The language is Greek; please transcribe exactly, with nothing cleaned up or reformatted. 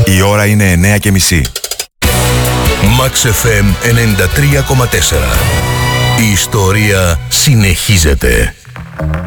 Η ώρα είναι εννιά και μισή. Max εφ εμ ενενήντα τρία κόμμα τέσσερα. Η ιστορία συνεχίζεται.